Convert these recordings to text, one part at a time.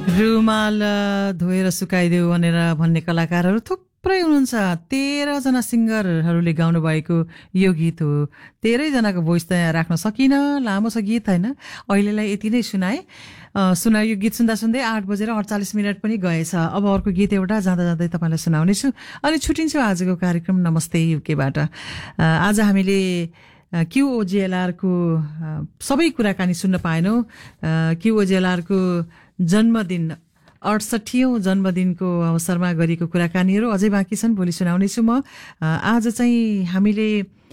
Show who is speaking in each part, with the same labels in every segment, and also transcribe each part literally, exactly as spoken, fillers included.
Speaker 1: रुमाल धोएर सुकाइदेऊ भनेर भन्ने कलाकारहरू थुप्रै हुनुहुन्छ। तेह्र जना सिङ्गरहरूले गाउनु भएको यो गीत हो। तेह्रै जनाको भोइस त यहाँ राख्न सकिनँ, लामो छ गीत होइन। अहिलेलाई यति नै सुनाए सुना यो गीत सुन्दा सुन्दै आठ बजेर अडचालिस मिनट पनि गएछ। अब अर्को गीत एउटा जाँदा जाँदै तपाईँलाई सुनाउनेछु अनि छुट्टिन्छु आजको कार्यक्रम नमस्ते युकेबाट। आज हामीले क्युओजिएलआरको सबै कुराकानी सुन्न पाएनौँ। क्युओजिएलआरको जन्मदिन अडसट्ठीौँ जन्मदिनको अवसरमा गरिएको कुराकानीहरू अझै बाँकी छन्, भोलि सुनाउनेछु म। आज चाहिँ हामीले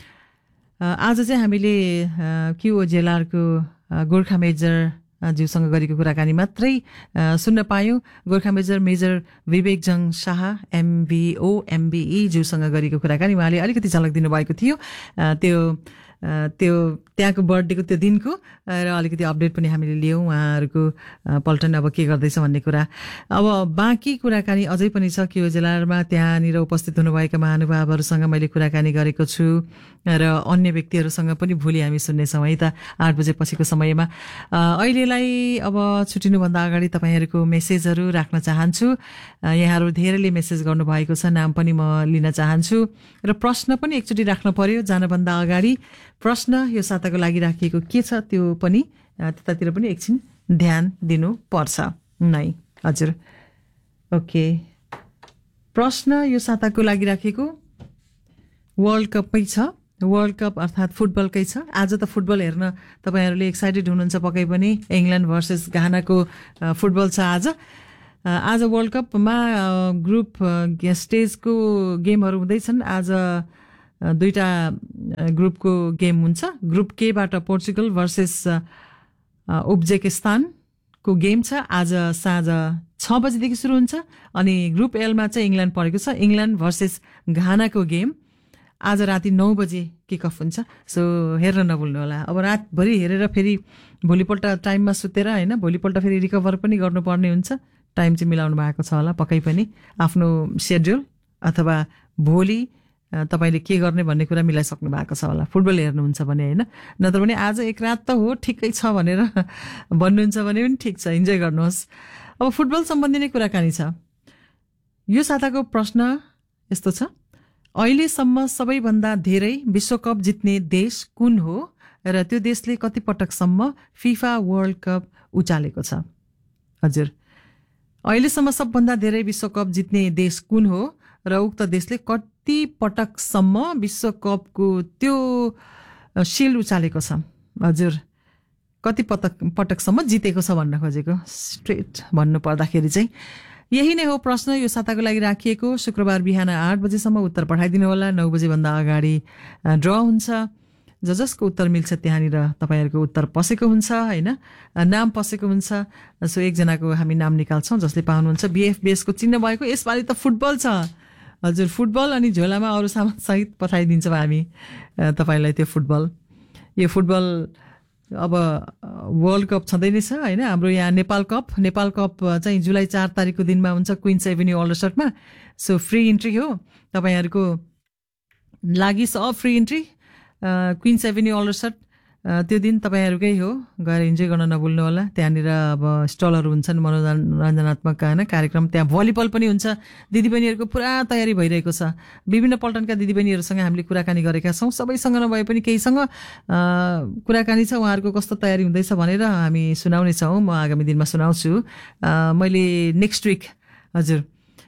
Speaker 1: आज चाहिँ हामीले क्युओजिएलआरको गोर्खा मेजर ज्यूसँग गरेको कुराकानी मात्रै सुन्न पायौँ। गोर्खा मेजर मेजर विवेकजङ शाह एमबिओ एमबिई ज्यूसँग गरेको कुराकानी उहाँले अलिकति झलक दिनुभएको थियो। त्यो त्यो त्यहाँको बर्थडेको त्यो दिनको र अलिकति अपडेट पनि हामीले लियौँ उहाँहरूको पल्टन अब के गर्दैछ भन्ने कुरा। अब बाँकी कुराकानी अझै पनि छ क्युओजिएलआरमा। त्यहाँनिर उपस्थित हुनुभएका महानुभावहरूसँग मैले कुराकानी गरेको छु र अन्य व्यक्तिहरूसँग पनि भोलि हामी सुन्नेछौँ है त आठ बजे पछिको समयमा। अहिलेलाई अब छुट्टिनुभन्दा अगाडि तपाईँहरूको मेसेजहरू राख्न चाहन्छु। यहाँहरू धेरैले मेसेज गर्नुभएको छ, नाम पनि म लिन चाहन्छु र प्रश्न पनि एकचोटि राख्न पर्यो जानभन्दा अगाडि। प्रश्न यो साताको लागि राखिएको के छ त्यो पनि त्यतातिर पनि एकछिन ध्यान दिनुपर्छ नै। हजुर, ओके। प्रश्न यो साताको लागि राखेको वर्ल्ड कपमै छ। वर्ल्ड कप अर्थात् फुटबलकै छ। आज त फुटबल हेर्न तपाईँहरूले एक्साइटेड हुनुहुन्छ पक्कै पनि। इङ्ल्यान्ड भर्सेस घानाको फुटबल छ आज। आज वर्ल्ड कपमा ग्रुप स्टेजको गेमहरू हुँदैछन्। आज दुईटा ग्रुपको गेम हुन्छ। ग्रुप केबाट पोर्चुगल भर्सेस उज्बेकिस्तानको गेम छ आज साँझ छ बजीदेखि सुरु हुन्छ। अनि ग्रुप एलमा चाहिँ इङ्ल्यान्ड परेको छ। इङ्ल्यान्ड भर्सेस घानाको गेम आज राति नौ बजे किक अफ हुन्छ। सो हेर्न नभुल्नु होला। अब रातभरि हेरेर फेरि भोलिपल्ट टाइममा सुतेर होइन, भोलिपल्ट फेरि रिकभर पनि गर्नुपर्ने हुन्छ। टाइम चाहिँ मिलाउनु भएको छ होला पक्कै पनि आफ्नो सेड्युल, अथवा भोलि तपाईँले के गर्ने भन्ने कुरा मिलाइसक्नु भएको छ होला फुटबल हेर्नुहुन्छ भने होइन। नत्र भने आज एक रात त हो ठिकै छ भनेर भन्नुहुन्छ भने पनि ठिक छ, इन्जोय गर्नुहोस्। अब फुटबल सम्बन्धी नै कुराकानी छ। यो साताको प्रश्न यस्तो छ, अहिलेसम्म सबैभन्दा धेरै विश्वकप जित्ने देश कुन हो र त्यो देशले कति पटकसम्म फिफा वर्ल्ड कप उचालेको छ? हजुर, अहिलेसम्म सबभन्दा धेरै विश्वकप जित्ने देश कुन हो र उक्त देशले कति पटकसम्म विश्वकपको त्यो सिल्ड उचालेको छ? हजुर, कति पटक पटकसम्म जितेको छ भन्न खोजेको। स्ट्रेट भन्नु पर्दाखेरि चाहिँ यही नै हो प्रश्न यो साताको लागि राखिएको। शुक्रबार बिहान आठ बजेसम्म उत्तर पठाइदिनु होला। नौ बजेभन्दा अगाडि ड्र हुन्छ। ज जसको उत्तर मिल्छ त्यहाँनिर तपाईँहरूको उत्तर पसेको हुन्छ होइन, नाम पसेको हुन्छ। सो एकजनाको हामी नाम निकाल्छौँ जसले पाउनुहुन्छ बिएफबिएसको चिन्ह भएको। यसपालि त फुटबल छ। हजुर, फुटबल अनि झोलामा अरू सामान सहित पठाइदिन्छौँ हामी तपाईँलाई त्यो फुटबल। यो फुटबल अब वर्ल्ड कप छँदै नै छ होइन। हाम्रो यहाँ नेपाल कप नेपाल कप चाहिँ जुलाई चार तारिकको दिनमा हुन्छ Queens avenue अल्डरसटमा। So free entry हो तपाईँहरूको लागि, सब फ्री इन्ट्री क्विन्स एभिन्यू अल्डरसट। त्यो दिन तपाईँहरूकै हो, गएर इन्जोय गर्न नभुल्नु होला। त्यहाँनिर अब स्टलहरू हुन्छन्, मनोरञ्जनात्मक होइन कार्यक्रम। त्यहाँ भलिबल पनि हुन्छ। दिदीबहिनीहरूको पुरा तयारी भइरहेको छ। विभिन्न पल्टनका दिदीबहिनीहरूसँग हामीले कुराकानी गरेका छौँ। सबैसँग नभए पनि केहीसँग कुराकानी छ, उहाँहरूको कस्तो तयारी हुँदैछ भनेर हामी सुनाउनेछौँ। म आगामी दिनमा सुनाउँछु। मैले नेक्स्ट विक हजुर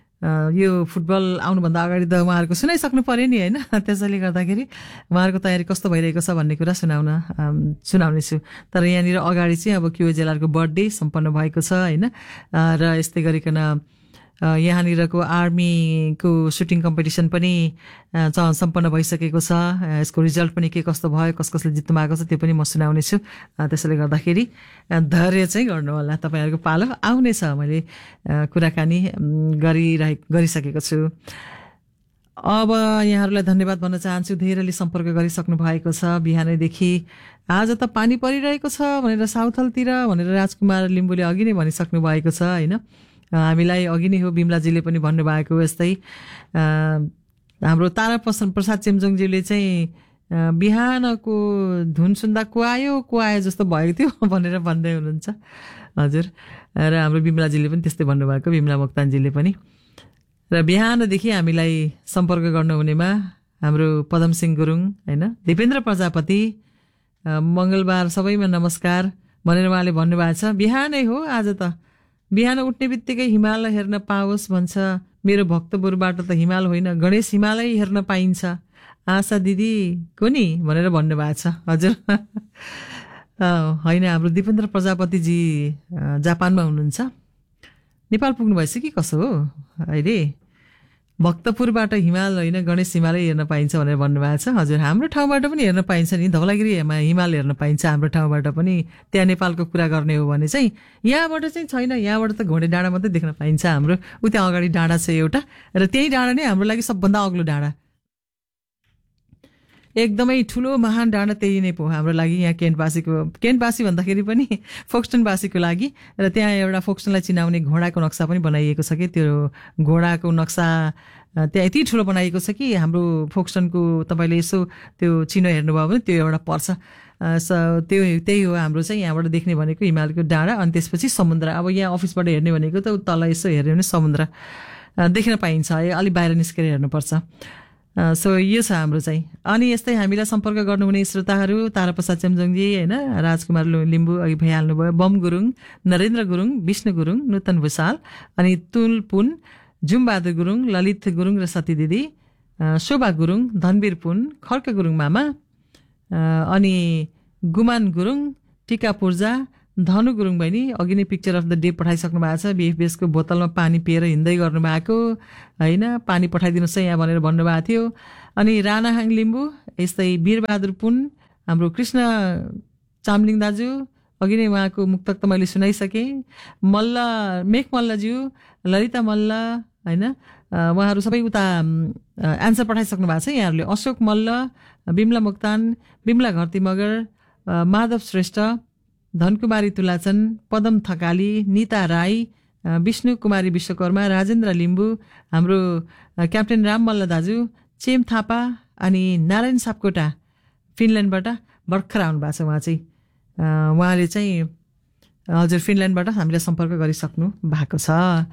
Speaker 1: यो फुटबल आउनुभन्दा अगाडि त उहाँहरूको सुनाइसक्नु पऱ्यो नि होइन। त्यसैले गर्दाखेरि उहाँहरूको तयारी कस्तो भइरहेको छ भन्ने कुरा सुनाउन सुनाउने छु। तर यहाँनिर अगाडि चाहिँ अब क्युओजिएलआरको बर्थडे सम्पन्न भएको छ होइन। र यस्तै गरिकन यहाँनिरको आर्मीको सुटिङ कम्पिटिसन पनि सम्पन्न भइसकेको छ। यसको रिजल्ट पनि के कस्तो भयो, कस कसले जित्नु भएको छ त्यो पनि म सुनाउने छु। त्यसैले गर्दाखेरि धैर्य चाहिँ गर्नु होला, तपाईँहरूको पालो आउनेछ। मैले कुराकानी गरिरहे गरिसकेको छु। अब यहाँहरूलाई धन्यवाद भन्न चाहन्छु। धेरैले सम्पर्क गरिसक्नु भएको छ बिहानैदेखि। आज त पानी परिरहेको छ भनेर साउथलतिर भनेर राजकुमार लिम्बूले अघि नै भनिसक्नु भएको छ होइन। हामीलाई अघि नै हो बिमलाजीले पनि भन्नुभएको यस्तै। हाम्रो तारा प्रसाद चेम्जोङज्यूले चाहिँ बिहानको धुन सुन्दा कुहायो कुहायो जस्तो भएको थियो भनेर भन्दै हुनुहुन्छ। हजुर र हाम्रो बिमलाजीले पनि त्यस्तै भन्नुभएको बिमला मोक्तानजीले पनि र बिहानदेखि हामीलाई सम्पर्क गर्नुहुनेमा हाम्रो पदमसिंह गुरुङ होइन दिपेन्द्र प्रजापति मङ्गलबार सबैमा नमस्कार भनेर उहाँले भन्नुभएको छ बिहानै हो आज त बिहान उठ्ने बित्तिकै हिमाल हेर्न पाओस् भन्छ मेरो भक्तपुरबाट त हिमाल होइन गणेश हिमालै हेर्न पाइन्छ आशा दिदी को नि भनेर भन्नुभएको छ हजुर होइन हाम्रो दिपेन्द्र प्रजापतिजी जापानमा हुनुहुन्छ नेपाल पुग्नु भएछ कि कसो हो अहिले भक्तपुरबाट हिमाल होइन गणेश हिमालै हेर्न पाइन्छ भनेर भन्नुभएको छ हजुर हाम्रो ठाउँबाट पनि हेर्न पाइन्छ नि धौलागिरीमा हिमाल हेर्न पाइन्छ हाम्रो ठाउँबाट पनि त्यहाँ नेपालको कुरा गर्ने हो भने चाहिँ यहाँबाट चाहिँ छैन यहाँबाट त घोडे डाँडा मात्रै देख्न पाइन्छ हाम्रो उ त्यहाँ अगाडि डाँडा छ एउटा र त्यही डाँडा नै हाम्रो लागि सबभन्दा अग्लो डाँडा एकदमै ठुलो महान डाँडा त्यही नै पो हाम्रो लागि यहाँ केन्टवासीको केन्टवासी भन्दाखेरि पनि फोक्सटनवासीको लागि र त्यहाँ एउटा फोक्सटनलाई चिनाउने घोडाको नक्सा पनि बनाइएको छ कि त्यो घोडाको नक्सा त्यहाँ यति ठुलो बनाइएको छ कि हाम्रो फोक्सटनको तपाईँले यसो त्यो चिनो हेर्नुभयो भने त्यो एउटा पर्छ स त्यो त्यही हो हाम्रो चाहिँ यहाँबाट देख्ने भनेको हिमालको डाँडा अनि त्यसपछि समुद्र अब यहाँ अफिसबाट हेर्ने भनेको त तल यसो हेर्ने भने समुद्र देख्न पाइन्छ है अलिक बाहिर निस्केर हेर्नुपर्छ सो यो छ हाम्रो चाहिँ अनि यस्तै हामीलाई सम्पर्क गर्नुहुने श्रोताहरू ताराप्रसाद चेम्जोङजी होइन राजकुमार लिम्बू अघि भइहाल्नुभयो बम गुरुङ नरेन्द्र गुरुङ विष्णु गुरुङ नूतन भूषाल अनि तुल पुन जुमबहादुर गुरुङ ललित गुरुङ र सती दिदी शोभा गुरुङ धनवीर पुन खड्क गुरुङ मामा अनि गुमान गुरुङ टिका पूर्जा धनु गुरुङ बहिनी अघि नै पिक्चर अफ द डे पठाइसक्नु भएको छ बिएफबिएसको बोतलमा पानी पिएर हिँड्दै गर्नुभएको होइन पानी पठाइदिनुहोस् है यहाँ भनेर भन्नुभएको थियो अनि राणाहाङ लिम्बू यस्तै वीरबहादुर पुन हाम्रो कृष्ण चामलिङ दाजु अघि नै उहाँको मुक्तक त मैले सुनाइसकेँ मल्ल मेघ मल्लज्यू ललिता मल्ल होइन उहाँहरू सबै उता एन्सर पठाइसक्नु भएको छ यहाँहरूले अशोक मल्ल बिमला मोक्तान बिमला घरती मगर माधव श्रेष्ठ धनकुमारी तुलाचन पदम थकाली निता राई विष्णु कुमारी विश्वकर्मा राजेन्द्र लिम्बू हाम्रो क्याप्टेन राम मल्ल दाजु चेम थापा अनि नारायण सापकोटा फिनल्यान्डबाट भर्खर आउनु भएको छ उहाँ चाहिँ उहाँले चाहिँ हजुर फिनल्यान्डबाट हामीलाई सम्पर्क गरिसक्नु भएको छ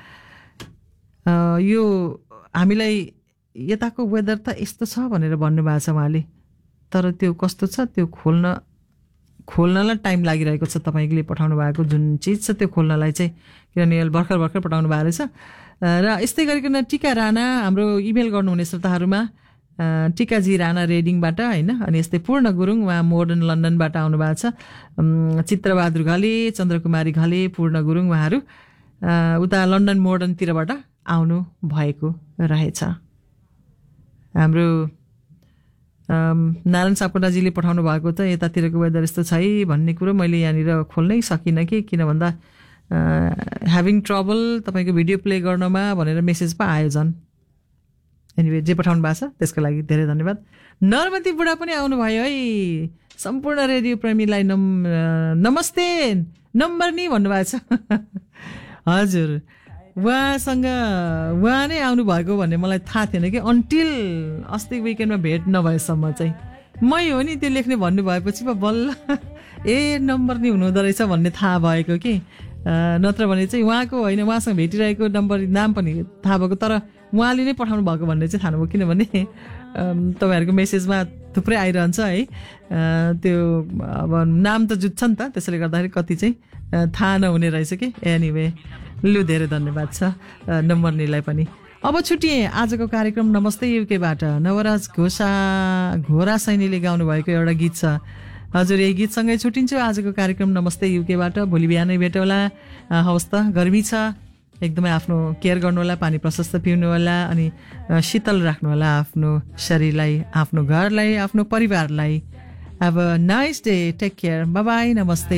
Speaker 1: यो हामीलाई यताको वेदर त यस्तो छ भनेर भन्नुभएको छ उहाँले तर त्यो कस्तो छ त्यो खोल्न खोल्नलाई टाइम लागिरहेको छ तपाईँले पठाउनु भएको जुन चिज छ त्यो खोल्नलाई चाहिँ किनभने भर्खर भर्खर पठाउनु भएको रहेछ र यस्तै गरिकन टिका राणा हाम्रो इमेल गर्नुहुने श्रोताहरूमा टिकाजी राणा रेडिङबाट होइन अनि यस्तै पूर्ण गुरुङ उहाँ मोडर्न लन्डनबाट आउनु भएको छ चित्रबहादुर घले चन्द्रकुमारी घले पूर्ण गुरुङ उहाँहरू उता लन्डन मोडर्नतिरबाट आउनु भएको रहेछ हाम्रो नारायण सापकोटाजीले पठाउनु भएको त यतातिरको वेदर यस्तो छ है भन्ने कुरो मैले यहाँनिर खोल्नै सकिनँ कि किन भन्दा ह्याभिङ ट्रबल तपाईँको भिडियो प्ले गर्नमा भनेर मेसेज पो आयो झन् एनिवे जे पठाउनु भएको छ त्यसको लागि धेरै धन्यवाद नर्मती बुढा पनि आउनुभयो है सम्पूर्ण रेडियो प्रेमीलाई नम नमस्ते नम्बर नि भन्नुभएको छ हजुर उहाँसँग उहाँ नै आउनुभएको भन्ने मलाई थाहा थिएन कि अन्टिल अस्ति विकेन्डमा भेट नभएसम्म चाहिँ मै हो नि त्यो लेख्ने भन्नुभएपछि पो बल्ल ए नम्बर नि हुनुहुँदो रहेछ भन्ने थाहा भएको कि नत्र भने चाहिँ उहाँको होइन उहाँसँग भेटिरहेको नम्बर नाम पनि थाहा भएको तर उहाँले नै पठाउनु भएको भन्ने चाहिँ थाहा नभयो किनभने तपाईँहरूको मेसेजमा थुप्रै आइरहन्छ है त्यो अब नाम त जुत्छ नि त त्यसैले गर्दाखेरि कति चाहिँ थाहा नहुने रहेछ कि एनिवे लु धेरै धन्यवाद छ नम्बरनीलाई पनि अब छुट्टिएँ आजको कार्यक्रम नमस्ते युकेबाट नवराज घोषा घोरा सैनीले गाउनुभएको एउटा गीत छ हजुर यही गीतसँगै छुट्टिन्छु आजको कार्यक्रम नमस्ते युकेबाट भोलि बिहानै भेटौँला हवस् त गर्मी छ एकदमै आफ्नो केयर गर्नु होला पानी प्रशस्त पिउनु होला अनि शीतल राख्नु होला आफ्नो शरीरलाई आफ्नो घरलाई आफ्नो परिवारलाई have a nice day take care by by नमस्ते